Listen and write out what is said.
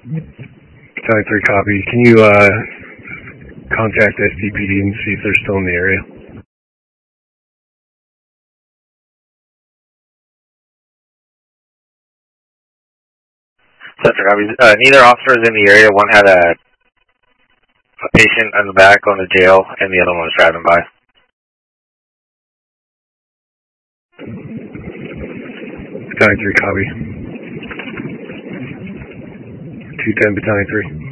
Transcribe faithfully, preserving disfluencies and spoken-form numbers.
Battalion three, copy. Can you uh, contact S D P D and see if they're still in the area? Center, copy. Uh, neither officer is in the area. One had a, a patient on the back going to jail, and the other one was driving by. Battalion three, copy. two ten, Battalion three.